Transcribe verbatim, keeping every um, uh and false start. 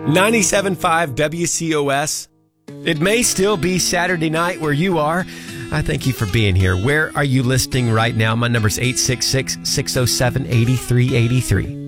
ninety-seven point five W C O S. It may still be Saturday night where you are. I thank you for being here. Where are you listening right now? My number's eight six six, six oh seven, eight three eight three.